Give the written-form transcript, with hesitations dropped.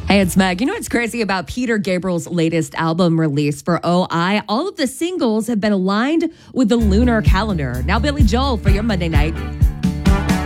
Hey, it's Meg. You know what's crazy about Peter Gabriel's latest album release for OI? All of the singles have been aligned with the lunar calendar. Now, Billy Joel for your Monday night.